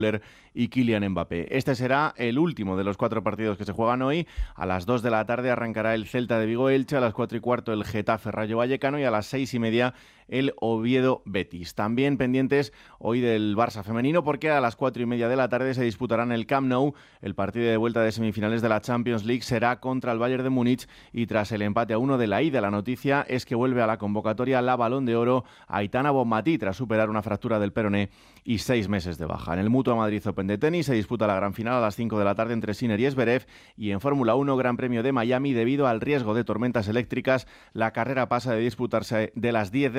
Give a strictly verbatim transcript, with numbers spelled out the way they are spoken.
y Kylian Mbappé. Este será el último de los cuatro partidos que se juegan hoy. A las dos de la tarde arrancará el Celta de Vigo-Elche, a las cuatro y cuarto el Getafe-Rayo Vallecano y a las seis y media el Oviedo-Betis. También pendientes hoy del Barça femenino porque a las cuatro y media de la tarde se disputarán el Camp Nou. El partido de vuelta de semifinales de la Champions League será contra el Bayern de Múnich y tras el empate a uno de la ida, la noticia es que vuelve a la convocatoria la Balón de Oro Aitana Bonmatí tras superar una fractura del peroné y seis meses de baja. En el Mutua Madrid Open de tenis se disputa la gran final a las cinco de la tarde entre Sinner y Zverev y en Fórmula uno Gran Premio de Miami debido al riesgo de tormentas eléctricas. La carrera pasa de disputarse de las diez de